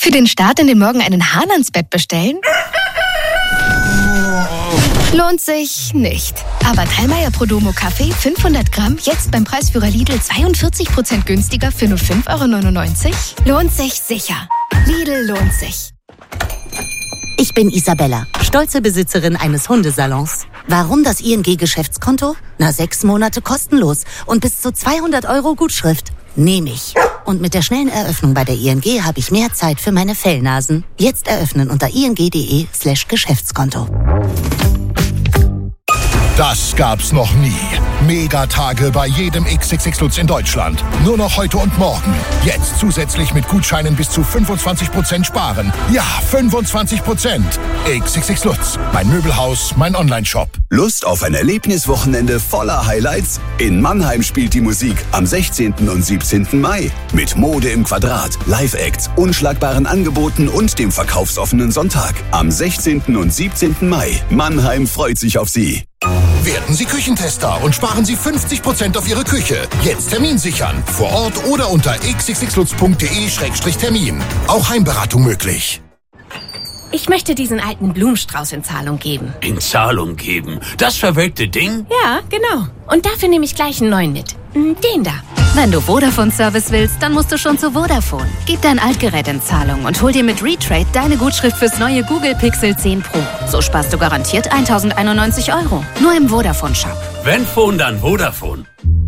Für den Start in den Morgen einen Hahn ans Bett bestellen? Lohnt sich nicht. Aber Thallmeier Prodomo Kaffee 500 Gramm jetzt beim Preisführer Lidl 42% günstiger für nur 5,99 €? Lohnt sich sicher. Lidl lohnt sich. Ich bin Isabella, stolze Besitzerin eines Hundesalons. Warum das ING-Geschäftskonto? 6 Monate kostenlos und bis zu 200 € Gutschrift. Nehme ich. Und mit der schnellen Eröffnung bei der ING habe ich mehr Zeit für meine Fellnasen. Jetzt eröffnen unter ing.de/Geschäftskonto. Das gab's noch nie. Megatage bei jedem XXX Lutz in Deutschland. Nur noch heute und morgen. Jetzt zusätzlich mit Gutscheinen bis zu 25% sparen. Ja, 25%. XXX Lutz. Mein Möbelhaus, mein Onlineshop. Lust auf ein Erlebniswochenende voller Highlights? In Mannheim spielt die Musik am 16. und 17. Mai. Mit Mode im Quadrat, Live-Acts, unschlagbaren Angeboten und dem verkaufsoffenen Sonntag. Am 16. und 17. Mai. Mannheim freut sich auf Sie. Werden Sie Küchentester und sparen Sie 50% auf Ihre Küche. Jetzt Termin sichern. Vor Ort oder unter xxxlutz.de/Termin. Auch Heimberatung möglich. Ich möchte diesen alten Blumenstrauß in Zahlung geben. In Zahlung geben? Das verwelkte Ding? Ja, genau. Und dafür nehme ich gleich einen neuen mit. Den da. Wenn du Vodafone-Service willst, dann musst du schon zu Vodafone. Gib dein Altgerät in Zahlung und hol dir mit Retrade deine Gutschrift fürs neue Google Pixel 10 Pro. So sparst du garantiert 1.091 €. Nur im Vodafone-Shop. Wenn Phone, dann Vodafone.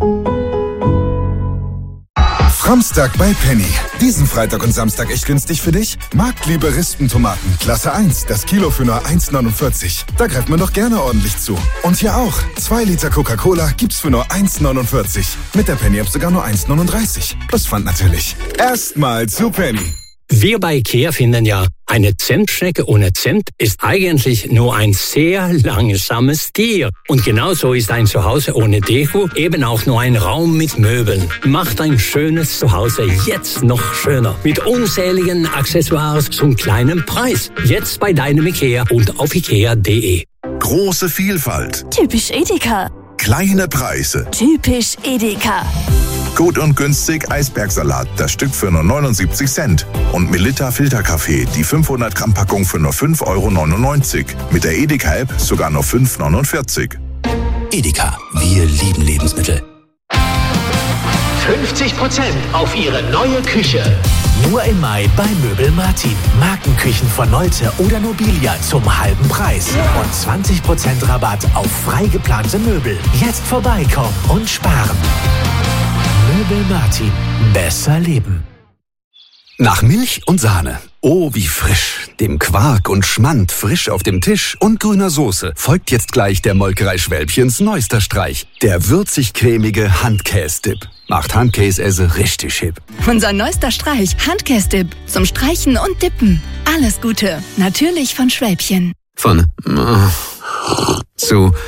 Samstag bei Penny. Diesen Freitag und Samstag echt günstig für dich? Marktliebe Rispentomaten, Klasse 1, das Kilo für nur 1,49. Da greift man doch gerne ordentlich zu. Und hier auch, 2 Liter Coca-Cola gibt's für nur 1,49. Mit der Penny-App sogar nur 1,39. Plus Pfand natürlich. Erstmal zu Penny. Wir bei IKEA finden ja, eine Zentschnecke ohne Zimt ist eigentlich nur ein sehr langsames Tier. Und genauso ist ein Zuhause ohne Deko eben auch nur ein Raum mit Möbeln. Macht ein schönes Zuhause jetzt noch schöner. Mit unzähligen Accessoires zum kleinen Preis. Jetzt bei deinem IKEA und auf ikea.de. Große Vielfalt. Typisch Edeka. Kleine Preise. Typisch Edeka. Gut und günstig Eisbergsalat, das Stück für nur 79 Cent. Und Melitta Filterkaffee, die 500 Gramm Packung für nur 5,99 €. Mit der Edeka-App sogar nur 5,49 €. Edeka, wir lieben Lebensmittel. 50% auf Ihre neue Küche. Nur im Mai bei Möbel Martin. Markenküchen von Nolte oder Nobilia zum halben Preis. Und 20% Rabatt auf frei geplante Möbel. Jetzt vorbeikommen und sparen. Möbel Martin. Besser leben. Nach Milch und Sahne. Oh, wie frisch. Dem Quark und Schmand frisch auf dem Tisch und grüner Soße folgt jetzt gleich der Molkerei Schwälbchens neuester Streich. Der würzig-cremige Handkäse-Dip. Macht Handkäse richtig hip. Unser neuester Streich, Handkäse-Dip. Zum Streichen und Dippen. Alles Gute. Natürlich von Schwälbchen. Von zu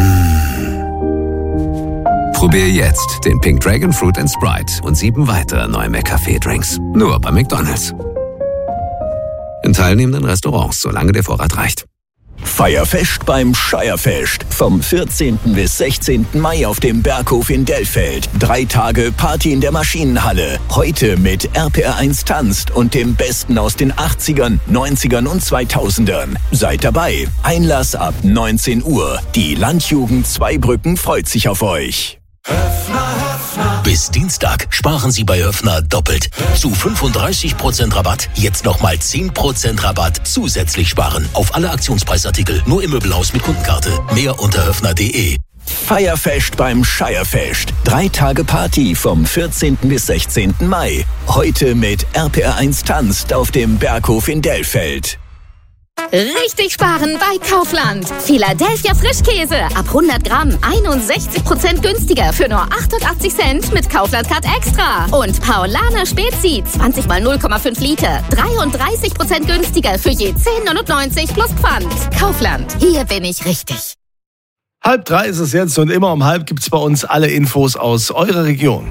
Probier jetzt den Pink Dragon Fruit & Sprite und 7 weitere neue McCafé-Drinks. Nur bei McDonald's. In teilnehmenden Restaurants, solange der Vorrat reicht. Feierfest beim Scheierfest. Vom 14. bis 16. Mai auf dem Berghof in Dellfeld. 3 Tage Party in der Maschinenhalle. Heute mit RPR1 tanzt und dem Besten aus den 80ern, 90ern und 2000ern. Seid dabei. Einlass ab 19 Uhr. Die Landjugend Zweibrücken freut sich auf euch. Bis Dienstag sparen Sie bei Höfner doppelt. Zu 35% Rabatt, jetzt nochmal 10% Rabatt zusätzlich sparen. Auf alle Aktionspreisartikel, nur im Möbelhaus mit Kundenkarte. Mehr unter höfner.de. Feierfest beim Scheierfest. 3 Tage Party vom 14. bis 16. Mai. Heute mit RPR1 tanzt auf dem Berghof in Dellfeld. Richtig sparen bei Kaufland. Philadelphia Frischkäse ab 100 Gramm 61% günstiger für nur 88 Cent mit Kaufland-Card Extra. Und Paulaner Spezi 20 mal 0,5 Liter 33% günstiger für je 10,99 plus Pfand. Kaufland, hier bin ich richtig. 2:30 ist es jetzt und immer um 2:30 gibt's bei uns alle Infos aus eurer Region.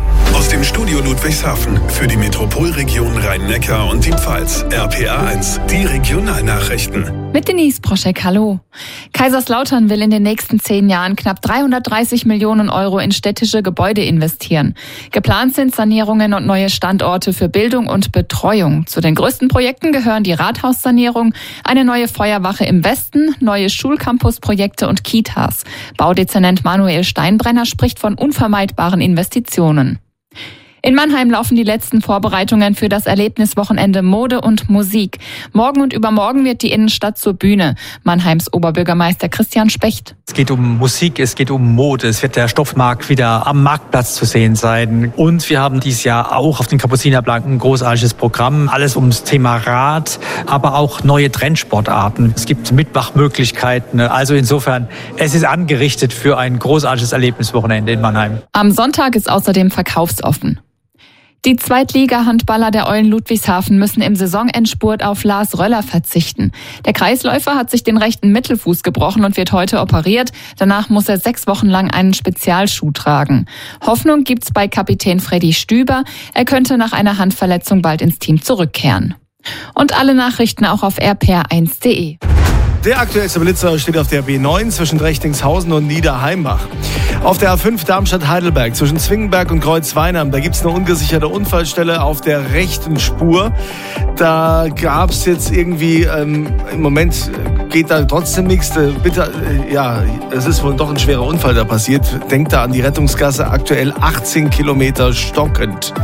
Aus dem Studio Ludwigshafen für die Metropolregion Rhein-Neckar und die Pfalz. RPA1, die Regionalnachrichten. Mit Denise Proschek, hallo. Kaiserslautern will in den nächsten 10 Jahren knapp 330 Millionen Euro in städtische Gebäude investieren. Geplant sind Sanierungen und neue Standorte für Bildung und Betreuung. Zu den größten Projekten gehören die Rathaussanierung, eine neue Feuerwache im Westen, neue Schulcampusprojekte und Kitas. Baudezernent Manuel Steinbrenner spricht von unvermeidbaren Investitionen. In Mannheim laufen die letzten Vorbereitungen für das Erlebniswochenende Mode und Musik. Morgen und übermorgen wird die Innenstadt zur Bühne. Mannheims Oberbürgermeister Christian Specht. Es geht um Musik, es geht um Mode. Es wird der Stoffmarkt wieder am Marktplatz zu sehen sein. Und wir haben dieses Jahr auch auf den Kapuzinerblanken ein großartiges Programm. Alles ums Thema Rad, aber auch neue Trendsportarten. Es gibt Mitmachmöglichkeiten. Also insofern, es ist angerichtet für ein großartiges Erlebniswochenende in Mannheim. Am Sonntag ist außerdem verkaufsoffen. Die Zweitliga-Handballer der Eulen Ludwigshafen müssen im Saisonendspurt auf Lars Röller verzichten. Der Kreisläufer hat sich den rechten Mittelfuß gebrochen und wird heute operiert. Danach muss er 6 Wochen lang einen Spezialschuh tragen. Hoffnung gibt's bei Kapitän Freddy Stüber. Er könnte nach einer Handverletzung bald ins Team zurückkehren. Und alle Nachrichten auch auf rpr1.de. Der aktuellste Blitzer steht auf der B9 zwischen Drechtingshausen und Niederheimbach. Auf der A5 Darmstadt-Heidelberg zwischen Zwingenberg und Kreuzweinheim, da gibt es eine ungesicherte Unfallstelle auf der rechten Spur. Da gab es jetzt irgendwie, im Moment geht da trotzdem nichts. Bitte, es ist wohl doch ein schwerer Unfall da passiert. Denkt da an die Rettungsgasse, aktuell 18 Kilometer stockend.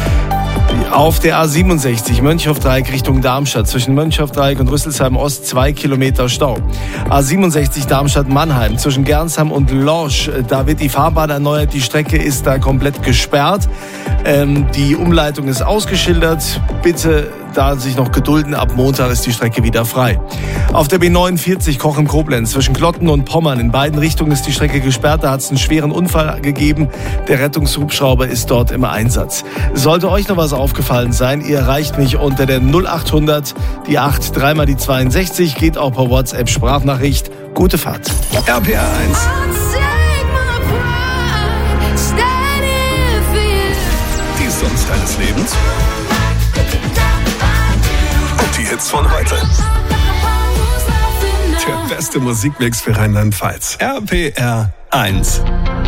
Auf der A67 Mönchhof-Dreieck Richtung Darmstadt zwischen Mönchhof-Dreieck und Rüsselsheim Ost 2 Kilometer Stau. A67 Darmstadt-Mannheim zwischen Gernsheim und Lorsch, da wird die Fahrbahn erneuert, die Strecke ist da komplett gesperrt. Die Umleitung ist ausgeschildert, bitte da sich noch gedulden, ab Montag ist die Strecke wieder frei. Auf der B49 Cochem-Koblenz zwischen Klotten und Pommern, in beiden Richtungen ist die Strecke gesperrt, da hat es einen schweren Unfall gegeben. Der Rettungshubschrauber ist dort im Einsatz. Sollte euch noch was aufgefallen sein, ihr erreicht mich unter der 0800, die 8, 3 mal die 62, geht auch per WhatsApp Sprachnachricht. Gute Fahrt. RPA1. Die Songs deines Lebens. Die Hits von heute. Der beste Musikmix für Rheinland-Pfalz. RPR 1.